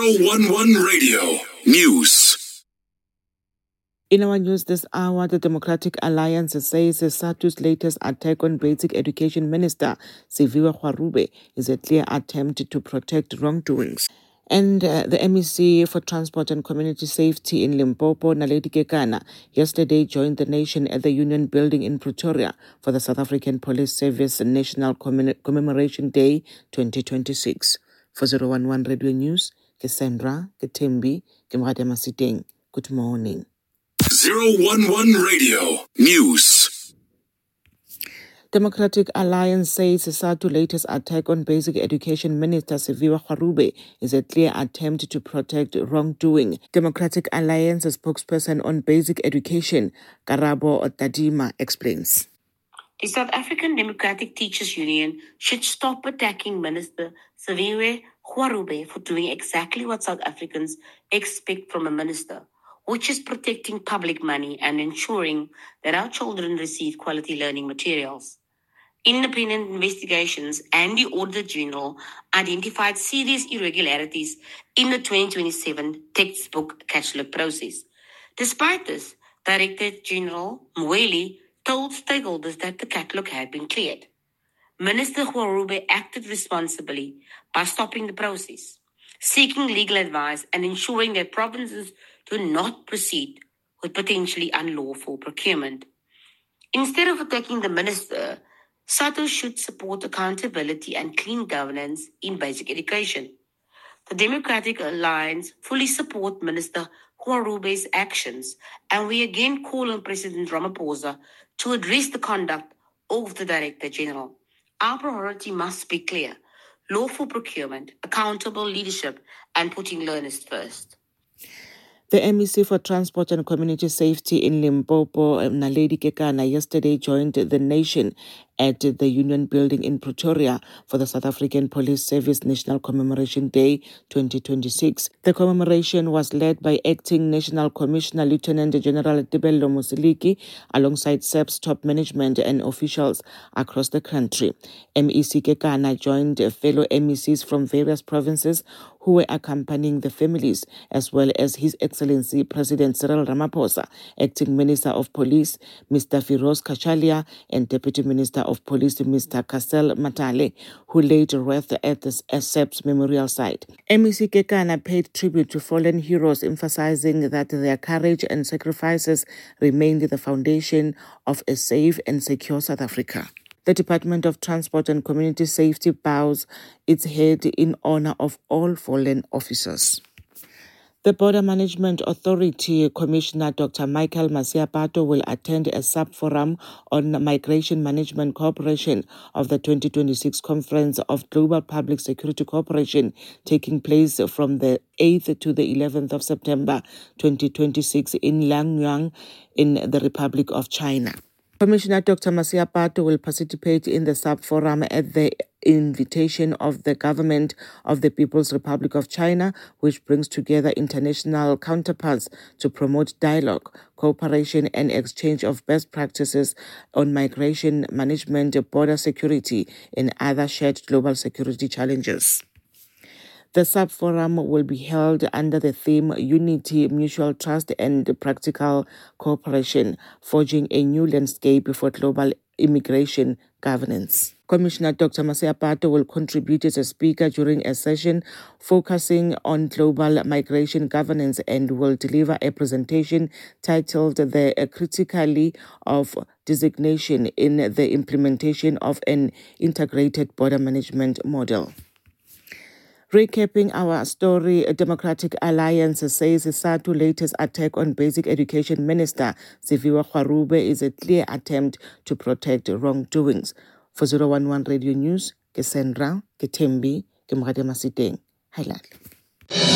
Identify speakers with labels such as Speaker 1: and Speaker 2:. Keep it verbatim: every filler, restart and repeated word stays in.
Speaker 1: zero one one Radio News.
Speaker 2: In our news this hour, the Democratic Alliance says SADU's latest attack on Basic Education Minister Siviwe Gwarube is a clear attempt to protect wrongdoings. And uh, the M E C for Transport and Community Safety in Limpopo, Naledi Kekana, yesterday joined the nation at the Union Building in Pretoria for the South African Police Service National Commem- Commemoration Day twenty twenty-six. For zero one one Radio News, Cassandra, Ketembi, Kemrade Masiteng. Good morning.
Speaker 1: zero one one Radio News.
Speaker 2: Democratic Alliance says SADU's latest attack on Basic Education Minister Siviwe Gwarube is a clear attempt to protect wrongdoing. Democratic Alliance spokesperson on basic education, Karabo Tadima, explains.
Speaker 3: The South African Democratic Teachers Union should stop attacking Minister Siviwe Gwarube for doing exactly what South Africans expect from a minister, which is protecting public money and ensuring that our children receive quality learning materials. Independent investigations and the Auditor General identified serious irregularities in the twenty twenty-seven textbook catalogue process. Despite this, Director General Mweli told stakeholders that the catalogue had been cleared. Minister Gwarube acted responsibly by stopping the process, seeking legal advice and ensuring that provinces do not proceed with potentially unlawful procurement. Instead of attacking the minister, SADU should support accountability and clean governance in basic education. The Democratic Alliance fully support Minister Gwarube's actions, and we again call on President Ramaphosa to address the conduct of the Director General. Our priority must be clear: lawful procurement, accountable leadership, and putting learners first.
Speaker 2: The M E C for Transport and Community Safety in Limpopo, Naledi Kekana, yesterday joined the nation at the Union Building in Pretoria for the South African Police Service National Commemoration Day twenty twenty-six. The commemoration was led by Acting National Commissioner Lieutenant General Tebello Musiliki alongside S A P's top management and officials across the country. M E C Kekana joined fellow M E Cs from various provinces who were accompanying the families, as well as His Excellency President Cyril Ramaphosa, Acting Minister of Police Mister Firoz Kachalia, and Deputy Minister of Police Mister Kassel Matale, who laid wreath at the S A P's memorial site. M E C Kekana paid tribute to fallen heroes, emphasizing that their courage and sacrifices remained the foundation of a safe and secure South Africa. The Department of Transport and Community Safety bows its head in honor of all fallen officers. The Border Management Authority Commissioner Doctor Michael Masiapato will attend a sub-forum on migration management cooperation of the twenty twenty-six Conference of Global Public Security Cooperation, taking place from the eighth to the eleventh of September twenty twenty-six in Langyang in the Republic of China. Commissioner Doctor Masiapato will participate in the sub-forum at the invitation of the Government of the People's Republic of China, which brings together international counterparts to promote dialogue, cooperation and exchange of best practices on migration management, border security and other shared global security challenges. The sub-forum will be held under the theme Unity, Mutual Trust and Practical Cooperation, forging a new landscape for global immigration governance. Commissioner Doctor Masiapato will contribute as a speaker during a session focusing on global migration governance and will deliver a presentation titled The Criticality of Designation in the Implementation of an Integrated Border Management Model. Recapping our story, a Democratic Alliance says SADU's latest attack on Basic Education Minister Siviwe Gwarube is a clear attempt to protect wrongdoings. For zero one one Radio News, Cassandra, Ketembi, Kemrade Masiteng. Highlight.